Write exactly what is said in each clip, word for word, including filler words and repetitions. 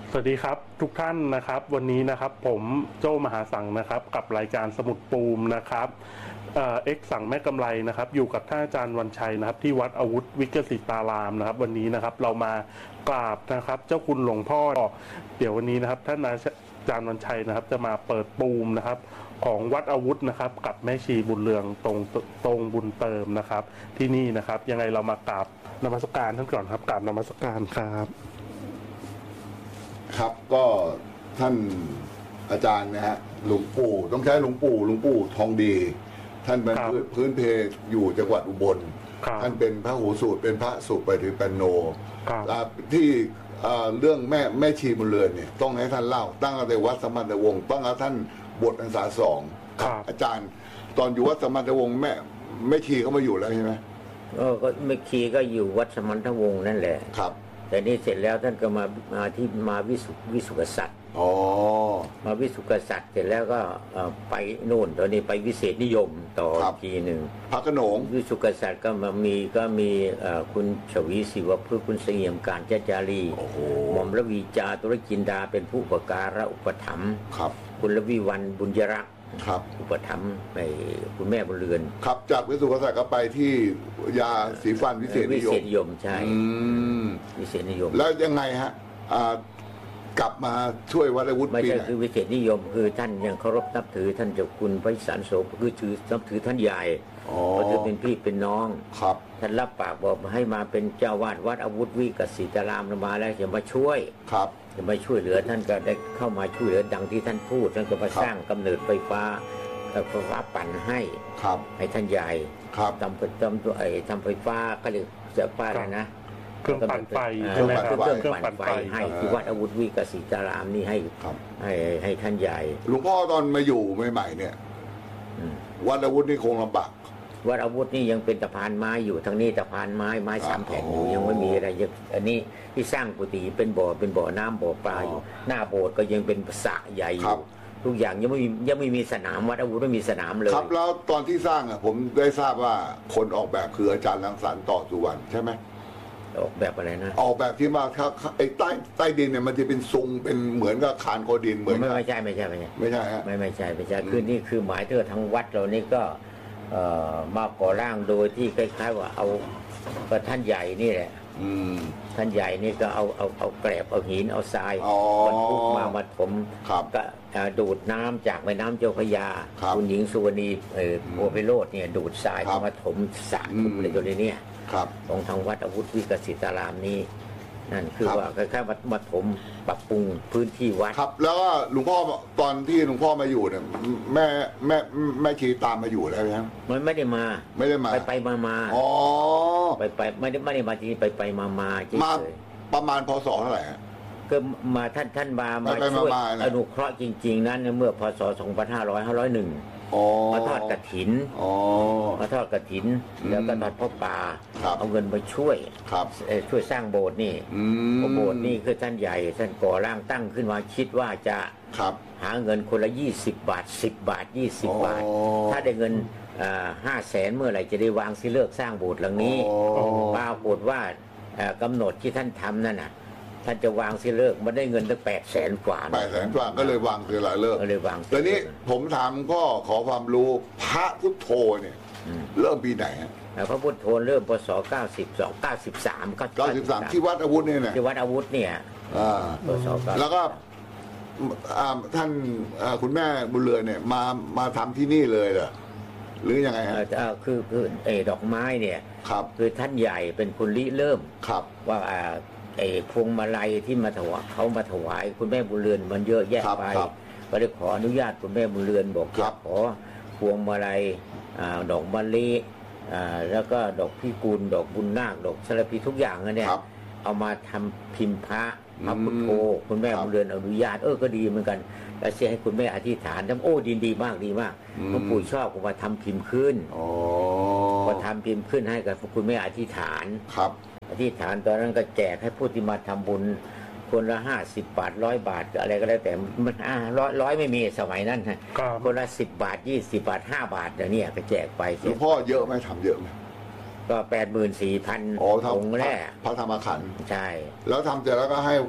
สวัสดีครับทุกท่านนะครับวันนี้นะครับผมโจ้มหาสังนะครับกับรายการสมุดปูมนะครับเอ็กซ์สั่งแม่กำไรนะครับอยู่กับท่านอาจารย์วันชัยนะครับที่วัดอาวุธวิกสิตารามนะครับวันนี้นะครับเรามากราบนะครับเจ้าคุณหลวงพ่อเดี๋ยววันนี้นะครับท่านอาจารย์วันชัยนะครับจะมาเปิดปูมนะครับของวัดอาวุธนะครับกับแม่ชีบุญเรืองตรงตรงบุญเติมนะครับที่นี่นะครับยังไงเรามากราบนมัสการท่านก่อนครับกราบนมัสการครับครับก็ท่านอาจารย์นะฮะหลวงปู่ต้องใช้หลวงปู่หลวงปู่ทองดีท่านเป็นพื้นเพอยู่จังหวัดอุบลท่านเป็นพระหูสูตรเป็นพระสุปฏิปันโนที่เรื่องแม่แม่ชีบุญเรือนเนี่ยต้องให้ท่านเล่าตั้งแต่วัดสมณวงศ์ตั้งแต่ท่านบวชพรรษาสองอาจารย์ตอนอยู่วัดสมณวงศ์แม่แม่ชีเขามาอยู่แล้วใช่ไหมก็แม่ชีก็อยู่วัดสมณวงศ์นั่นแหละครับแต่นี่เสร็จแล้วท่านก็มามาที่มาวิสุวิสุกษัตริย์อ๋อมาวิสุกษัตริย์เสร็จแล้วก็ไปโน่นตอนนี้ไปวิเศษนิยมต่อทีหนึ่งพระโขนงวิสุกษัตริย์ก็มามีก็มีคุณชวีศิวพฤกษ์คุณเสงี่ยมการจจารีหม่อมระวีจาตุรจินดาเป็นผู้อุปการะอุปถัมภ์คุณระวีวรรณบุญยรักษ์ครับอุปถัมภ์ในคุณแม่บุญเรือนครับจากวิสุกษัตริย์ก็ไปที่ยาสีฟันวิเศษนิยมวิเศษนิยมใช่วิเศษนิยมแล้วยังไงฮะกลับมาช่วยวัดอาวุธไม่ใช่คือวิเศษนิยมคือท่านยังเคารพนับถือท่านเจ้าคุณพระสันโสคือถือนับถือท่านใหญ่เพราะถือเป็นพี่เป็นน้องครับท่านรับปากบอกให้มาเป็นเจ้าวาดวัดอาวุธวิกสิตารามมาแล้วจะมาช่วยครับจะมาช่วยเหลือท่านก็ได้เข้ามาช่วยเหลือดังที่ท่านพูดท่านก็มาสร้างกำเนิดไฟฟ้าไฟฟ้าปั่นให้ให้ท่านใหญ่ทำทำตัวไอ้ทำไฟฟ้าก็เรียกจะป้าอะไรนะเครื่องปั่นไฟเครื่องปั่นไฟให้ที่วัดอาวุธวิกสิตารามนี่ให้ให้ให้ท่านใหญ่หลวงพ่อตอนมาอยู่ใหม่ๆเนี่ยวัดอาวุธนี่คงลำบากวัดอาวุธนี่ยังเป็นตะพานไม้อยู่ทางนี้ตะพานไม้ไม้สามแผ่นอยู่ยังไม่มีอะไรยังอันนี้ที่สร้างกุฏิเป็นบ่อเป็นบ่อน้ำบ่อปลาอยู่หน้าโบสถ์ก็ยังเป็นสระใหญ่อยู่ทุกอย่างยังไม่มียังไม่มีสนามวัดอาวุธไม่มีสนามเลยครับแล้วตอนที่สร้างอ่ะผมได้ทราบว่าคนออกแบบคืออาจารย์รังสรรค์ต่อสุวรรณใช่ไหมออกแบบอะไรนะออกแบบที่มาครับไอ้ใต้ใต้ดินเนี่ยมันจะเป็นทรงเป็นเหมือนกับคานโคดินเหมือนไม่ไม่ใช่ไม่ใช่ไม่ใช่ไม่ใช่ฮะไม่ไม่ใช่ไม่ใช่คือนี่คือหมายถึงทางวัดเรานี่ก็มาก่อร่างโดยที่คล้ายๆว่าเอาประท่านใหญ่นี่แหละท่านใหญ่นี่ก็เอาเอาเอาแกลบเอาหินเอาทรายบรรทุกมามาถมก็ดูดน้ำจากแม่น้ำเจ้าพระยาคุณหญิงสุวรรณีโอเปโรดเนี่ยดูดทรายมาถมสระทุกอะไรตัวนี้ของทางวัดอาวุธวิกสิตารามนี้นั่นคือว่าคล้ายๆมามาถมปรับปรุงพื้นที่วัดครับแล้วก็หลวงพ่อตอนที่หลวงพ่อมาอยู่เนี่ยแม่แม่แม่ชีตามมาอยู่แล้วใช่ไหมมันไม่ได้มาไม่ได้มาไปไปมามาอ๋อไปไปไม่ได้ไม่ได้มาที่ไปไปมามามาประมาณพศเท่าไหร่ก็มาท่านท่านมามาช่วยอนุเคราะห์จริงๆนั้นเมื่อพศสองพันห้าร้อยห้าร้อยหนึ่งมาทอดกฐินมาทอดกฐินแล้วก็ทอดพ่อป่าเอาเงินมาช่วยช่วยสร้างโบสถ์นี่โบสถ์นี่คือท่านใหญ่ท่านก่อร่างตั้งขึ้นมาคิดว่าจะหาเงินคนละยี่สิบบาทสิบบาทยี่สิบบาทถ้าได้เงินห้าแสนเมื่อไหร่จะได้วางสิเลิกสร้างโบสถ์หลังนี้ปรากฏว่ากำหนดที่ท่านทำนั่นน่ะท่านจะวางสิเลิกมันได้เงินตั้งแปดแสนกว่าแปดแสนกว่าก็เลยวางสิเลิกก็เลยวางตอนนี้ผมถามก็ขอความรู้พระพุทโธเนี่ยเริ่มปีไหนฮะพระพุทโธเริ่มพศเก้าสิบสอง เก้าสิบสามเก้าสิบสามที่วัดอาวุธเนี่ยนะที่วัดอาวุธเนี่ยพศแล้วก็ท่านคุณแม่บุญเรือนเนี่ยมามาทำที่นี่เลยเหรอหรือยังไงฮะคือคือไอ้ดอกไม้เนี่ยครับคือท่านใหญ่เป็นคนริเริ่มครับว่าไอ้พวงมาลัยที่มาถวายเขามาถวายคุณแม่บุญเรือนมันเยอะแยะไปก็ได้ขออนุญาตคุณแม่บุญเรือนบอกขอพวงมาลัยดอกมะลิแล้วก็ดอกพิกุลดอกบุญนาคดอกสารพีทุกอย่างเนี่ยเอามาทำพิมพ์พระพระพุทโธคุณแม่บุญเรือนอนุญาตเออก็ดีเหมือนกันแล้วเสียให้คุณแม่อธิษฐานทำโอ้ดีดีมากดีมากหลวงปู่ชอบก็มาทำพิมพ์ขึ้นพอทำพิมพ์ขึ้นให้กับคุณแม่อธิษฐานครับอธิษฐานตอนนั้นก็แจกให้ผู้ที่มาทำบุญคนละห้าสิบบาทร้อยบาทอะไรก็แล้วแต่มันอ่าร้อยร้อยไม่มีสมัยนั้นฮะคนละสิบบาทยี่สิบบาทห้าบาทเดี๋ยวนี้ก็แจกไปหลวงพ่อเยอะไหมทำเยอะไหมก็แปดหมื่นสี่พันองค์แรกพระธรรมขันธ์ใช่แล้วทำเสร็จแล้วก็ให้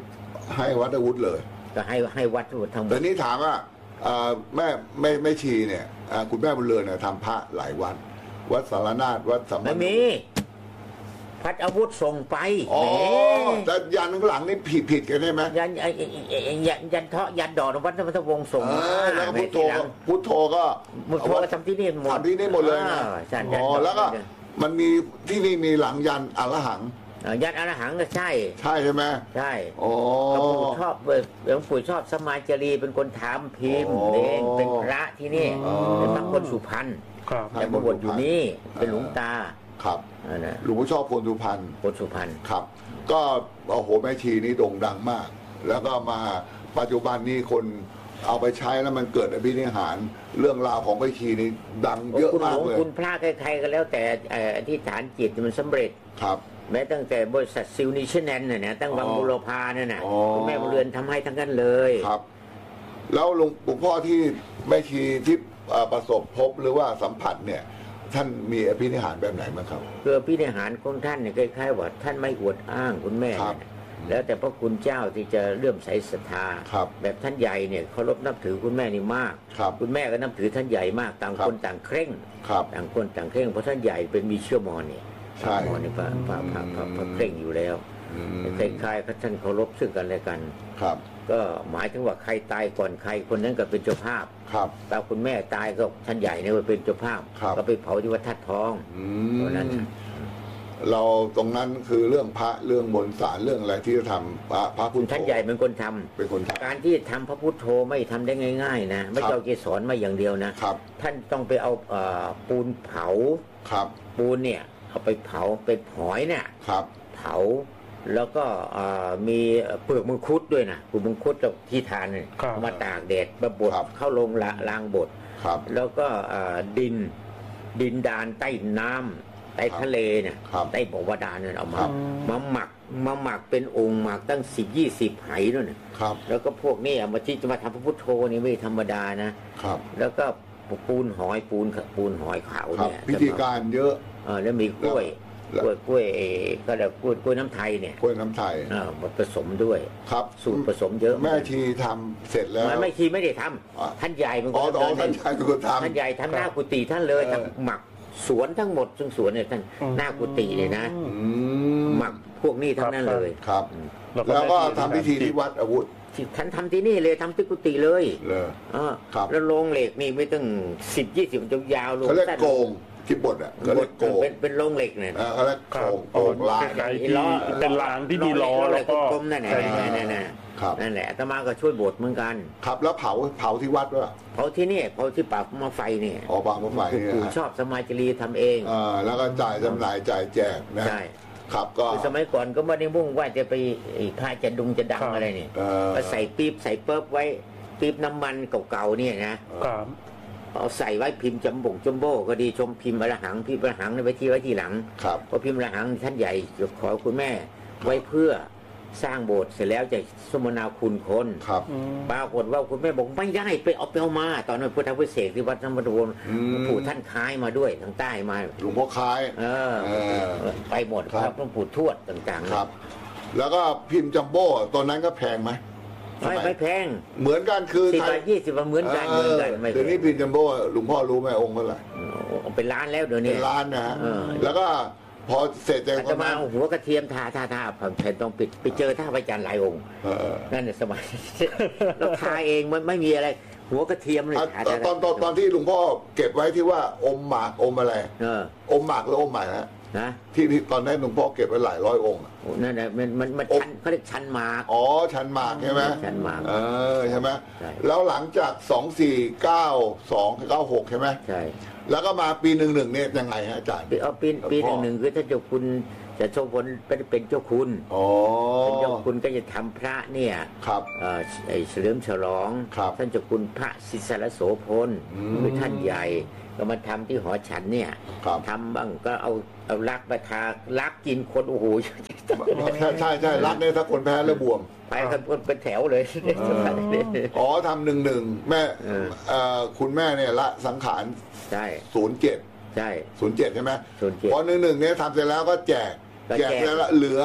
ให้วัดอาวุธเลยก็ให้ให้วัดอาวุธทั้งหมดแต่นี้ถามว่าแม่แม่แม่ชีเนี่ยคุณแม่บุญเรือนเนี่ยทำพระหลายวัดวัดสารนาถวัดสัมพันธ์ไม่มีพัดอาวุธส่งไปอ๋อแต่ยันข้างหลังนี่ผิดผิดกันใช่ไหมยันยันยันเทาะยันดอกวัดพระวงศ์ส่งแล้วก็พุทโธพุทโธก็พุทโธทำที่นี่หมดทำที่นี่หมดเลยนะอ๋อแล้วก็มันมีที่นี่มีหลังยันอรหังยันอรหังก็ใช่ใช่ใช่ไหมใช่โอ้หลวงปู่ชอบหลวงปู่ชอบสมาจารีเป็นคนถามพิมพ์เองเป็นพระที่นี่เป็นพระคนสุพรรณแต่มาบวชอยู่นี่เป็นหลวงตาครับหลวงพ่อชอบคนสุพรรณคนสุพรรณครับก็โอ้โหแม่ชีนี่โด่งดังมากแล้วก็มาปัจจุบันนี้คนเอาไปใช้แล้วมันเกิดอภินิหารเรื่องราวของแม่ชีนี่ดังเยอะมากเลยคุณพระใครๆก็แล้วแต่อธิษฐานจิตมันสำเร็จครับแม้ตั้งแต่บริษัทซิลนิชแนนเนี่ยนะตั้งวังบุรพาเนี่ยนะคุณแม่บุญเรือนทำให้ทั้งนั้นเลยครับแล้วหลวงพ่อที่แม่ชีที่ประสบพบหรือว่าสัมผัสเนี่ยท่านมีอภินิหารแบบไหนบ้างครับคืออภินิหารของท่านเนี่ยคล้ายๆว่าท่านไม่อวดอ้างคุณแม่แล้วแต่พระคุณเจ้าที่จะเลื่อมใสศรัทธาแบบท่านใหญ่เนี่ยเคารพนับถือคุณแม่นี่มากคุณแม่ก็นับถือท่านใหญ่มากต่างคนต่างเคร่งต่างคนต่างเคร่งเพราะท่านใหญ่เป็นมีเชื่อมอนเนี่ยมอนนี่พระพระพระพระพระเคร่งอยู่แล้วคล้ายๆท่านเคารพซึ่งกันและกันครับก็หมายถึงว่าใครตายก่อนใครคนนั้นก็เป็นเจ้าภาพครับแต่คุณแม่ตายก็ท่านใหญ่เนี่ยเป็นเจ้าภาพก็ไปเผาที่วัดทัดทองตอนนั้นเราตรงนั้นคือเรื่องพระเรื่องมนต์สารเรื่องอะไรที่จะทำพระพระพุทธท่านใหญ่เป็นคนทำเป็นคนทำการที่ทำพระพุทโธไม่ทำได้ง่ายๆนะไม่เจ้าเกสรมาอย่างเดียวนะท่านต้องไปเอาปูนเผาปูนเนี่ยเอาไปเผาเป็นหอยเนี่ยเผาแล้วก็มีเปลือกมังคุดด้วยนะเปลือกมังคุดที่ทานเนี่ยมาตากแดดมาบดเข้าลงล้างบดแล้วก็ดินดินดานใต้น้ำใต้ทะเลเนี่ยใต้บ่อบาดาลเนี่ยเอามามาหมักมาหมักเป็นองค์หมักตั้งสิบยี่สิบไหด้วยนะแล้วก็พวกนี้มาที่จะมาทำพระพุทโธนี่ไม่ธรรมดานะแล้วก็ปูนหอยปูนปูนหอยขาวเนี่ยพิธีการเยอะแล้วมีกล้วยกล้วยกล้วยก็เรียกกล้วยกล้วยน้ำไทยเนี่ยกล้วยน้ำไทยอ่าผสมด้วยครับสูตรผสมเยอะแม่ชีทำเสร็จแล้วแม่ชีไม่ได้ทำท่านใหญ่เป็นคนทำท่านใหญ่เป็นคนทำท่านใหญ่ทำหน้ากุฏิท่านเลยทำหมักสวนทั้งหมดซึ่งสวนเนี่ยท่านหน้ากุฏิเลยนะหมักพวกนี้ทั้งนั้นเลยครับแล้วก็ทำพิธีที่วัดอาวุธท่านทำที่นี่เลยทำที่กุฏิเลยเลยแล้วโรงเหล็กนี่ไม่ตั้งสิบยี่สิบจะยาวลงเขาเรียกโกงที่บดอ่ะเขาเรียกโกงเป็นเป็นโรงเหล็กเนี่ยเขาเรียกโกงโกงลายเป็นลานที่มีล้อแล้วก็กลมนั่นแหละนั่นแหละนั่นแหละอาตมาก็ช่วยบดเหมือนกันครับแล้วเผาเผาที่วัดด้วยเผาที่นี่เผาที่ปากมาไฟเนี่ยอ๋อปากมาไฟปู่ชอบสมาจารีทำเองอ่าแล้วก็จ่ายจำหน่ายจ่ายแจกนะใช่ครับก็สมัยก่อนก็ไม่ได้มุ่งว่าจะไปพาจะดุงจะดังอะไรเนี่ยก็ใส่ปี๊บใส่เปิ๊บไว้ปี๊บน้ำมันเก่าๆเนี่ยนะเอาใส่ไว้พิมพ์จำบ่งจมโบ้ก็ดีชมพิมพ์อรหังพิมพ์อรหังในไว้ที่ไว้ที่หลังพอพิมพ์อรหังท่านใหญ่ขอคุณแม่ไว้เพื่อสร้างโบสถ์เสร็จแล้วจะสมนาคุณคนปรากฏว่าคุณแม่บอกไม่ได้ไปเอาไปเอามาตอนนั้นพุทธวิเศษที่วัดธรรมดวนปู่ท่านคล้ายมาด้วยทางใต้มาหลวงพ่อคล้ายเออไปหมดครับหลวงปู่ทวดต่างๆครับแล้วก็พิมพ์จัมโบ้ตอนนั้นก็แพงไหมไม่ไม่แพงเหมือนกันคือสิบบาทยี่สิบเหมือนกันเหมือนกันเดี๋ยวนี้พิมพ์จัมโบ้หลวงพ่อรู้ไหมองค์เท่าไหร่เป็นล้านแล้วเดี๋ยวนี้เป็นล้านนะฮะแล้วก็พอเสร็จจากจะมาหัวกระเทียมทาทาทาแผ่นต้องปิดไปเจอท่าพระจันทร์หลายองค์นั่นเนี่ยสมัยเราทาเองมันไม่มีอะไรหัวกระเทียมเลยตอนตอนตอนที่หลวงพ่อเก็บไว้ที่ว่าอมหมากอมอะไรอมหมากหรืออมหมากนะนะที่ตอนนั้นหลวงพ่อเก็บไว้หลายร้อยองค์นั่นแหละมันมันมันชันเขาเรียกชันหมากอ๋อชันหมากใช่ไหมชันหมากเออใช่ไหมแล้วหลังจากสองสี่เก้าสองเก้าหกใช่ไหมใช่แล้วก็มาปีหนึ่งหนึ่งเนี่ยยังไงฮะอาจารย์เอาปีปีหนึ่งหนึ่งคือถ้าเจ้าคุณจะโชว์ผลเป็นเป็นเจ้าคุณเป็นเจ้าคุณก็จะทำพระเนี่ยครับเฉลิมฉลองท่านเจ้าคุณพระศิษรโสพลคือท่านใหญ่ก็มาทำที่หอฉันเนี่ยทำบ้างก็เอาเอาลักไปทาลักกินคนโอ้โหใช่ใช่ใช่ลักเนี่ยถ้าคนแพ้แล้วบวมไปกันเป็นแถวเลยอ๋อทำหนึ่งหนึ่งแม่คุณแม่เนี่ยละสังขารใช่ศูนย์เจ็ดใช่ศูนย์เจ็ดใช่ไหมศูนย์เจ็ดพอหนึ่งหนึ่งเนี่ยทำเสร็จแล้วก็แจกแจกแล้วเหลือ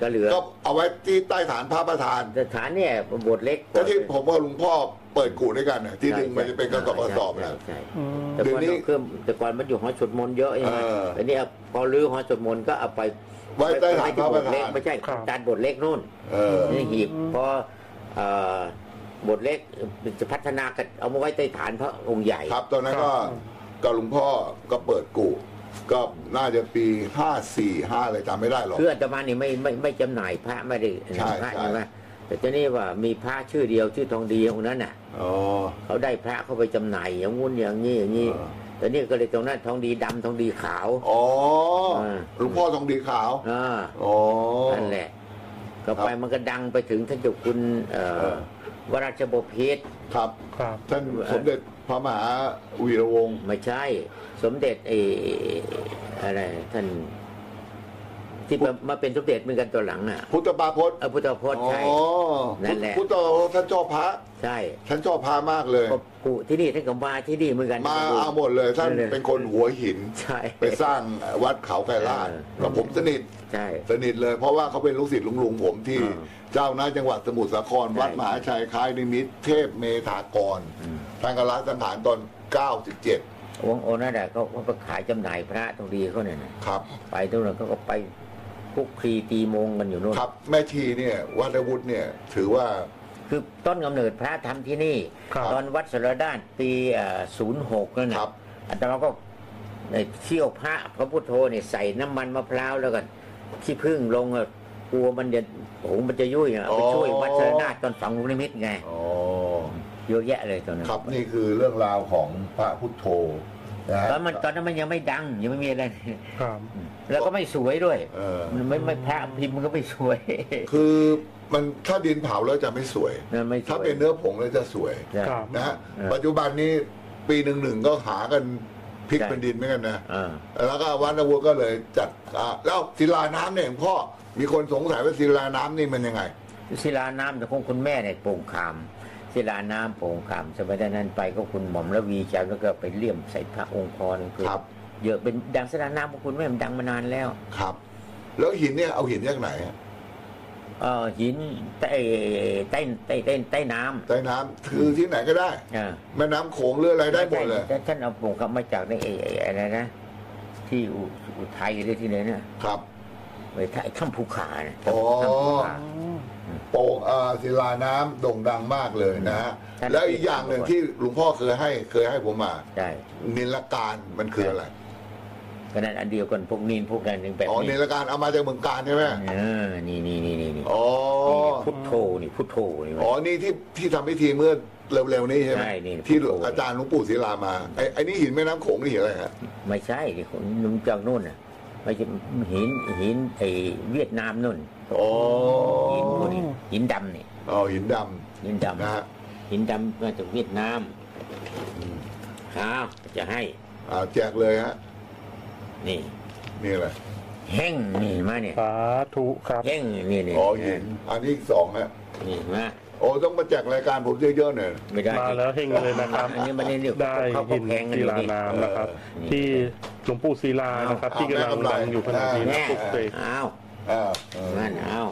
ก็เหลือก็เอาไว้ที่ใต้ฐานพระประธานฐานเนี่ยโบสถ์เล็กก็ที่ผมกับหลวงพ่อเปิดกู่ด้วยกันน่ะที่ดึงมันจะเป็นกระสอบกระสอบนะแต่ก่อนนี้คือแต่ก่อนมันอยู่หอสวดมนต์เยอะใช่ไหมแต่นี่พอรื้อหอสวดมนต์ก็เอาไปไว้ใต้ฐานพระประธานไม่ใช่จานโบสถ์เล็กนู่นนี่หีบพอโบสถ์เล็กจะพัฒนากันเอามาไว้ใต้ฐานพระองค์ใหญ่ครับตอนนั้นก็กับหลวงพ่อก็เปิดกู่ก็น่าจะปีห้าสี่ห้าอะไรจำไม่ได้หรอกคืออาตมานี่ไม่ไม่ไม่จำหน่ายพระไม่ได้พระใช่ไหมแต่เจ้านี่ว่ามีพระชื่อเดียวชื่อทองดีองค์นั้นน่ะเขาได้พระเข้าไปจำหน่ายอย่างงู้นอย่างนี้อย่างนี้แต่นี่ก็เลยตรงนั้นทองดีดำทองดีขาวอ๋อหลวงพ่อทองดีขาวอ่าอ๋อนั่นแหละก็ไปมันก็ดังไปถึงท่านเจ้าคุณวราชบพิตรครับครับท่านสมเด็จพระมหาวีระวงศ์ไม่ใช่สมเด็จไอ้อะไรท่านที่มาเป็นสมเด็จเหมือนกันตัวหลังอ่ะพุทธปาพจน์เออพุทธพจน์ใช่นั่นแหละพุทธท่านชอบพระใช่ท่านชอบพระมากเลยกูที่นี่ท่านก็มาที่นี่เหมือนกันมาเอาหมดเลยท่านเป็นคนหัวหินใช่ไปสร้างวัดเขาไกรลาดกับผมสนิทใช่สนิทเลยเพราะว่าเขาเป็นลูกศิษย์ลุงๆผมที่เจ้าหน้าจังหวัดสมุทรสาครวัดมหาชัยคล้ายนิมิตเทพเมธากรท่านก็ละสังขารตอนเก้าสิบเจ็ดองค์นั่นแหละเขาเขาขายจำหน่ายพระตรงดีเขาเนี่ยครับไปตรงนั้นเขาก็ไปคุกคีตีมงกันอยู่โน่นครับแม่ชีเนี่ยวัดวุฒิเนี่ยถือว่าคือต้นกำเนิดพระทำที่นี่ตอนวัดสระด้านปีศูนย์หกนั่นนะอาตมาก็เชี่ยวพระพระพุทโธเนี่ยใส่น้ำมันมะพร้าวแล้วกันขี้ผึ้งลงกลัวมันจะโอ้มันจะยุ่ยอ่ะไปช่วยวัดสระด้านตอนฝังลูกนิมิตไงเยอะแยะเลยตอนนั้นครับนี่คือเรื่องราวของพระพุทโธตอนมันตอนนั้นมันยังไม่ดังยังไม่มีอะไรแล้วก็ไม่สวยด้วยมันไม่ไม่พระพิมพ์มันก็ไม่สวยคือมันถ้าดินเผาแล้วจะไม่สวยถ้าเป็นเนื้อผงแล้วจะสวยนะฮะปัจจุบันนี้ปีหนึ่งหนึ่งก็หากันพลิกเป็นดินเหมือนกันนะแล้วก็วัดนวุฒิก็เลยจัดแล้วศิลาน้ำเนี่ยพ่อมีคนสงสัยว่าศิลาน้ำนี่มันยังไงศิลาน้ำแต่คงคุณแม่เนี่ยโป่งคำศิลาน้ำโป่งคำสมัยนั้นไปก็คุณหม่อมละวีแจวแล้วก็ไปเลี่ยมใส่พระองค์พรคือเยอะเป็นดังศิลาน้ำของคุณแม่มันดังมานานแล้วครับแล้วหินเนี่ยเอาหินจากไหนเออหินใต้ใต้ใต้ใต้ใต้น้ำใต้น้ำคือที่ไหนก็ได้แม่น้ำโขงเรืออะไรได้หมดเลยท่านเอาโป่งคำมาจากในอะไรนะที่อุทัยหรือที่ไหนเนี่ยครับไปถ้ำภูขาเนี่ยอ๋อโป่งศิลาน้ำโด่งดังมากเลยนะฮะแล้วอีกอย่างหนึ่งที่หลวงพ่อเคยให้เคยให้ผมมาใช่นิลการมันคืออะไรก็นั่นอันเดียวกันพวกนินพวกนั้นหนึ่งแบบอ๋อนิลการเอามาจากเมืองการใช่ไหมเออนี่นี่นี่นี่อ๋อพุทโธนี่พุทโธนี่อ๋อนี่ที่ที่ทำพิธีเมื่อเร็วๆนี้ใช่ไหมที่อาจารย์หลวงปู่ศิลามาไอ้ไอ้นี่หินแม่น้ำโขงนี่หินอะไรฮะไม่ใช่ที่คนนุ่มจากนู่นน่ะไม่ใช่หินหินไอเวียดนามนู่นอ๋อหินพวกนี้หินดำนี่อ๋อหินดำหินดำนะฮะหินดำมาจากเวียดนามอ้าวจะให้อ่าแจกเลยฮะนี่นี่อะไรแห้งนี่มาเนี่ยสาธุครับแห้งนี่นี่อ๋อหินอันนี้สองฮะนี่มาโอ้ต้องมาแจกรายการผมเยอะๆหน่อยไม่ได้มาแล้วเฮงเลยนะครับอันนี้มันได้ได้หินศิลาน้ำนะครับที่หลวงปู่ศิลานะครับที่กำลังดังอยู่ขณะนี้นะปุ๊บเลยอ้าวอ้าวนั่นอ้าว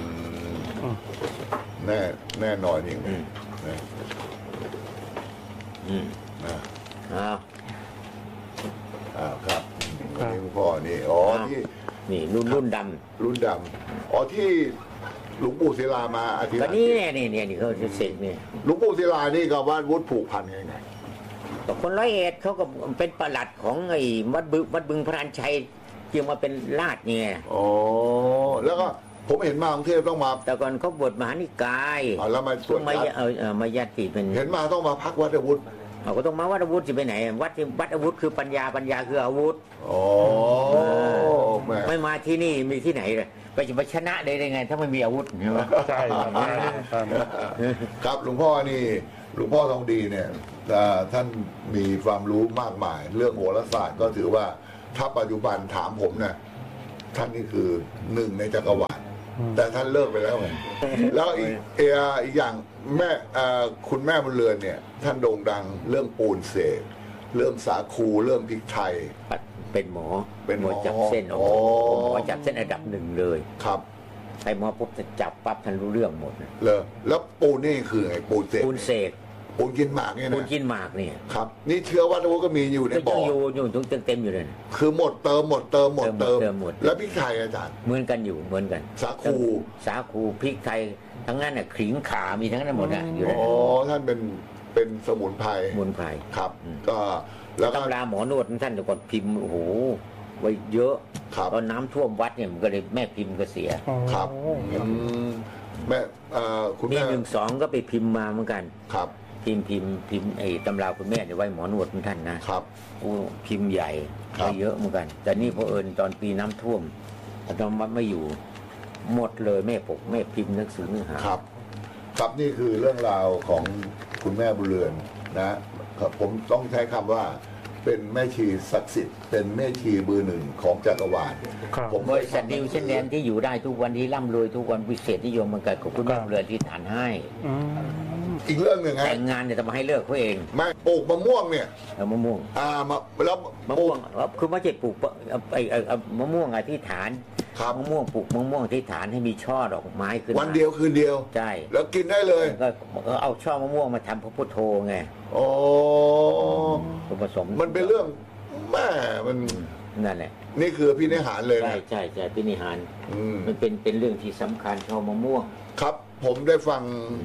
แน่แน่นอนจริงอืมอ้าวอ้าวครับนี่พ่อนี่อ๋อที่นี่รุ่นรุ่นดำรุ่นดำอ๋อที่หลวงปู่ศิลามาอธิบายก็นี่นี่นี่นี่เขาจะเสกนี่หลวงปู่ศิลานี่กับวัดวุฒิผูกพันยังไงแต่คนร้อยเอ็ดเขาก็เป็นประหลัดของไอ้วัดบึงวัดบึงพระรานชัยเกี่ยวมาเป็นราชเนี่ยอ๋อแล้วก็ผมเห็นมากรุงเทพต้องมาแต่ก่อนเขาบวชมหานิกายอ๋อแล้วมาส่วนมาเออมาญาติเป็นเห็นมาต้องมาพักวัดวุฒิเขาก็ต้องมาวัดอาวุธจะไปไหนวัดวัดอาวุธคือปัญญาปัญญาคืออาวุธอ๋อไม่มาที่นี่มีที่ไหนเลยไปจะไปชนะได้ยังไงถ้าไม่มีอาวุธใช่ไหมใช่ครับหลวงพ่อนี่หลวงพ่อทองดีเนี่ยท่านมีความรู้มากมายเรื่องโหราศาสตร์ก็ถือว่าถ้าปัจจุบันถามผมนะท่านนี่คือหนึ่งในจักรวาลแต่ท่านเลิกไปแล้วไงแล้วอีกอีกอย่างแม่คุณแม่บุญเรือนเนี่ยท่านโด่งดังเรื่องปูนเสกเรื่องสาคูเรื่องพริกไทยเป็นหมอเป็นหมอจับเส้นโอ้หมอจับเส้นอันดับหนึ่งเลยครับใครมาปุ๊บจะจับปั๊บท่านรู้เรื่องหมดเลยแล้วปูนนี่คือไงปูนเสกปูนเสกปูนกินหมากเนี่ยนะปูนกินหมากเนี่ยครับนี่เชื้อวัตถุก็มีอยู่ในบ่ออยู่อยู่ทุกเต็มอยู่เลยคือหมดเติมหมดเติมหมดเติมแล้วพริกไทยอาจารย์เหมือนกันอยู่เหมือนกันสาคูสาคูพริกไทยทั้งนั้นน่ะขิงขามีทั้งนั้นหมดอ่ะอยู่อ๋อท่านเป็นเป็นสมุนไพรสมุนไพรครับก็แล้วตำราหมอนวดท่านแต่ก่อนพิมพ์โอ้โหไว้เยอะตอนน้ำท่วมวัดเนี่ยมันก็เลยแม่พิมพ์ก็เสียครับแม่คุณแม่หนึ่งสองก็ไปพิมพ์มาเหมือนกันครับพิมพ์พิมพ์พิมพ์ไอ้ตำราคุณแม่เนี่ยไว้หมอนวดของท่านนะครับโอ้พิมพ์ใหญ่ก็เยอะเหมือนกันแต่นี่พอเอิญตอนปีน้ำท่วมอาตมาไม่อยู่หมดเลยแม่ปกแม่พิมพ์หนังสือเนื้อหาครับครับนี่คือเรื่องราวของคุณแม่บุญเรือนนะผมต้องใช้คำว่าเป็นแม่ชีศักดิ์สิทธิ์เป็นแม่ชีเบอร์หนึ่งของจักรวาลผมบริษัทดิวเช่นแดนที่อยู่ได้ทุกวันที่ร่ำรวยทุกวันวิเศษนิยมมันเกิดกับคุณแม่บุญเรือนที่ฐานให้อีกเรื่องหนึ่งแต่งงานเนี่ยจะมาให้เลิกเขาเองไม่ปลูกมะม่วงเนี่ยมะม่วงอ่ามาแล้วมะม่วงคือไม่ใช่ปลูกไอ้มะม่วงอธิษฐานมะม่วงปลูกมะม่วงอธิษฐานให้มีช่อดอกไม้ขึ้นวันเดียวคืนเดียวใช่แล้วกินได้เลยก็เอาช่อมะม่วงมาทำพระพุทโธไงโอ้ผสมมันเป็นเรื่องแม่มันนั่นแหละนี่คือพินิหารเลยใช่ใช่ใช่พินิหารมันเป็นเป็นเรื่องที่สำคัญช่อมะม่วงครับผมได้ฟัง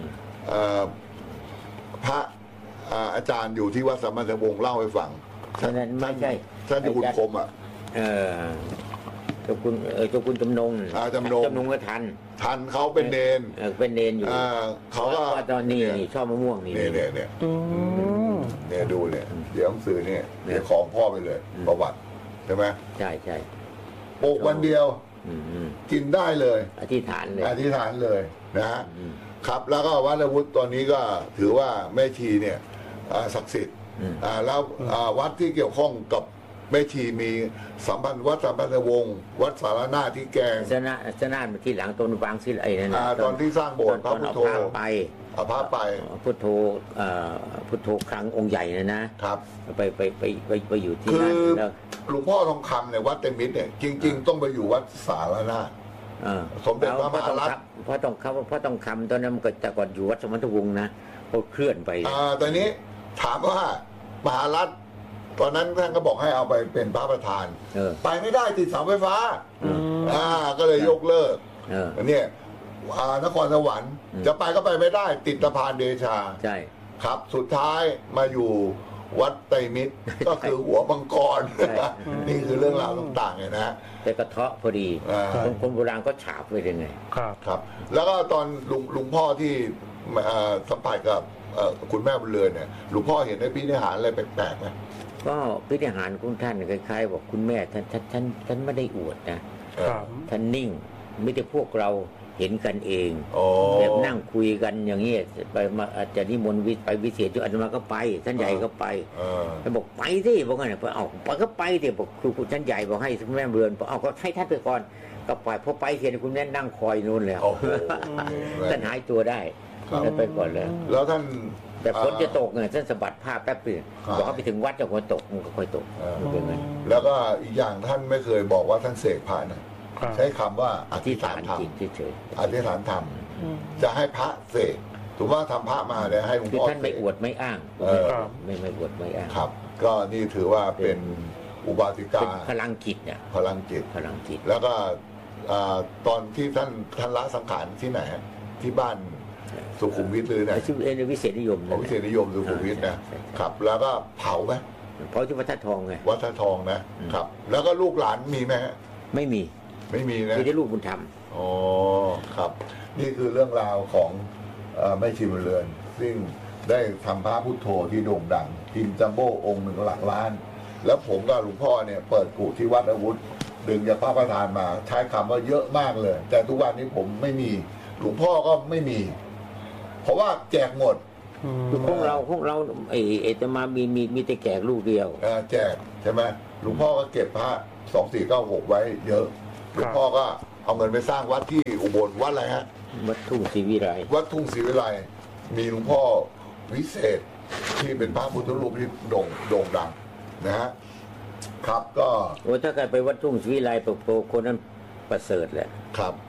พระอาจารย์อยู่ที่วัดสัมพันธวงศ์เล่าให้ฟังฉะนั้นไม่ใช่ท่านเจ้าคุณคมอ่ะเออเจ้าคุณเออเจ้าคุณจำนงจำนงจำนงก็ทันทันเขาเป็นเนนเป็นเนนอยู่เขาก็ตอนนี้ชอบมะม่วงนี่เนี่ยเนี่ยเนี่ยดูเนี่ยเดี๋ยวหนังสือเนี่ยเดี๋ยวของพ่อไปเลยประวัติใช่ไหมใช่ใช่ปลูกวันเดียวกินได้เลยอธิษฐานเลยอธิษฐานเลยนะฮะครับแล้วก็วัดอาวุธตอนนี้ก็ถือว่าแม่ชีเนี่ยศักดิ์สิทธิ์แล้ววัดที่เกี่ยวข้องกับแม่ชีมีสัมพันธ์วัดสัมพันธวงศ์วัดสารนาที่แกงชนะชนะมาที่หลังต้นวางศิลป์ไอ้นั่นตอนที่สร้างโบสถ์พระพุทโธไปเอาพระไปพุทโธพุทโธครั้งองค์ใหญ่นะนะครับไปไปไปไปไปอยู่ที่นั่นแล้วหลวงพ่อทองคำเนี่ยวัดเต็มมิตรเนี่ยจริงๆต้องไปอยู่วัดสารนาสมเด็จพระมหารัตน์พระต้องคำพระต้องคำตอนนั้นมันก็แต่ก่อนอยู่วัดสมณฑวงศ์นะเขาเคลื่อนไปอ่าตอนนี้ถามว่ามหารัตน์ตอนนั้นท่านก็บอกให้เอาไปเป็นพระประธานไปไม่ได้ติดเสาไฟฟ้าอ่าก็เลยยกเลิกเนี่ยนครสวรรค์จะไปก็ไปไม่ได้ติดสะพานเดชาใช่ครับสุดท้ายมาอยู่วัดไตรมิตรก็คือหัวมังกรนี่คือเรื่องราวต่างๆไงนะแต่กระเทาะพอดีคนโบราณก็ฉาบไปยังไงครับครับแล้วก็ตอนลุงลุงพ่อที่สัมผัสกับคุณแม่บุญเรือนเนี่ยหลวงพ่อเห็นในพิธีหารอะไรแปลกๆไหมก็พิธีหารของท่านคล้ายๆบอกคุณแม่ท่านท่านท่านท่านไม่ได้อวดนะท่านนิ่งไม่ได้พวกเราเห็นกันเองแบบนั่งคุยกันอย่างนี้ไปมาอาจจะนิมนต์ไปวิเศษจุอาตมาก็ไปท่านใหญ่ก็ไปท่านบอกไปสิบอกไงเนี่ยเอาไปก็ไปสิบอกครูท่านใหญ่บอกให้คุณแม่เรือนบอกเอาก็ให้ท่านไปก่อนก็ไปพอไปเสร็จคุณแม่นั่งคอยนู่นแล้วท่านหายตัวได้ท่านไปก่อนเลยแล้วท่านแต่ฝนจะตกไงท่านสะบัดผ้าแป๊บเดียวบอกเขาไปถึงวัดจะฝนตกมันก็ค่อยตกแล้วก็อีกอย่างท่านไม่เคยบอกว่าท่านเสกพระนะใช้คำว่าอธิษฐานธรรมอธิษฐานธรรมจะให้พระเสกถือว่าทำพระมาเลยให้หลวงพ่อท่านไม่อวดไม่อ้างไม่ไม่อวดไม่อ้างครับก็นี่ถือว่าเป็นอุบาสิกาพลังจิตเนี่ยพลังจิตพลังจิตแล้วก็ตอนที่ท่านท่านละสังขารที่ไหนที่บ้านสุขุมวิทหรือไหนชื่อเอ็นวิเศษนิยมวิเศษนิยมสุขุมวิทนะครับแล้วก็เผาไหมเผาที่วัดท่าทองไงวัดท่าทองนะครับแล้วก็ลูกหลานมีไหมไม่มีไม่มีนะมีแต่ลูกบุญธรรมอ๋อครับนี่คือเรื่องราวของแม่ชีบุญเรือนซึ่งได้ทำพระพุทโธที่โด่งดังพิมพ์จัมโบ้องค์หนึ่งหลักล้านแล้วผมกับหลวงพ่อเนี่ยเปิดกุฏิที่วัดอาวุธดึงจากพระประธานมาใช้คำว่าเยอะมากเลยแต่ทุกวันนี้ผมไม่มีหลวงพ่อก็ไม่มีเพราะว่าแจกหมดคือพวกเราพวกเราไอ้ไอ้จะมามีมีมีแต่แจกลูกเดียวแจกใช่ไหมหลวงพ่อก็เก็บพระสองสี่เก้าหกไว้เยอะหลวงพ่อก็เอาเงินไปสร้างวัดที่อุบลวัดอะไรฮะวัดทุ่งศรีวิไลวัดทุ่งศรีวิไลมีหลวงพ่อวิเศษที่เป็นพระพุทธรูปที่โด่งโด่งดังนะฮะครับก็โอ้ถ้าเกิดไปวัดทุ่งศรีวิไลโปรคนนั้นประเสริฐแหละครับ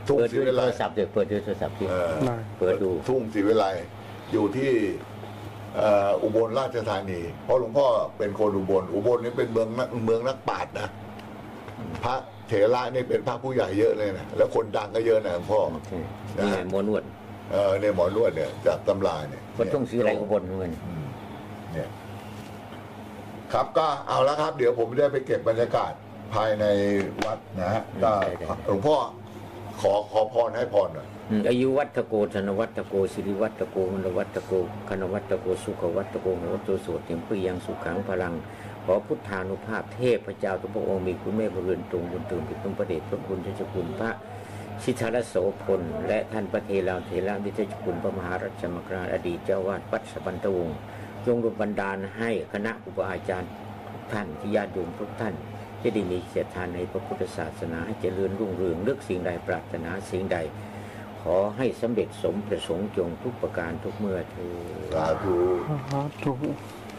ทุ่งเปิดศรีด้วยวิไลโทรศัพท์เดี๋ยวเปิดด้วยโทรศัพท์ที่เออได้เปิดดูทุ่งศรีวิไลอยู่ที่เอ่ออุบลราชธานีเพราะหลวงพ่อเป็นคนอุบลอุบลนี่เป็นเมืองนักเมืองนักปราชญ์นะพระเถระนี่เป็นพระผู้ใหญ่เยอะเลยนะแล้วคนดังก็เยอะนะหลวงพ่อโอเคนี่ไงหมอนวดเออเนี่ยหมอนวดเนี่ยจากตำราเนี่ยคนทุ่งศรีวิไลอุบลเหมือนกันอืมเนี่ยครับก็เอาแล้วครับ เดี๋ยวผมได้ไปเก็บบรรยากาศภายในวัดนะฮะก็หลวงพ่อขอขอพรให้พรหน่อยอืมอายุวัตโกธนวัตโกสิริวัตโกมนวัตโกคณวัตโกสุขวัตโกโหตุโสติมปยังสุขังพลังขอพุทธานุภาพเทพเจ้าทุกพระองค์มีคุณแม่บริเวณตรงบุญตื่นผิดต้องประเดชพระคุณเจ้าคุณพระชิทรโสพลและท่านพระเทราเทระดิเจ้าคุณพระมหาราชมังคลาอดีตเจ้าวาดวัดสบันตวงศ์จงดลบันดาลให้คณะครูบาอาจารย์ทุกท่านที่ญาติโยมทุกท่านจะได้มีเกียรติทานในพระพุทธศาสนาให้เจริญรุ่งเรืองเลือกสิ่งใดปรารถนาสิ่งใดขอให้สำเร็จสมประสงค์จงทุกประการทุกเมื่อเถิดสาธุถูก